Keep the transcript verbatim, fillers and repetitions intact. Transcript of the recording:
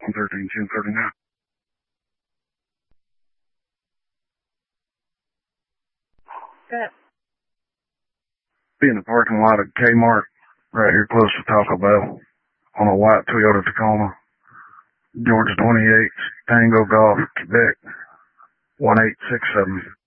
one thirteen ten thirty-nine. Good. Be in the parking lot at Kmart, right here close to Taco Bell, on a white Toyota Tacoma, Georgia twenty-eight, Tango Golf, Quebec, one eight six seven.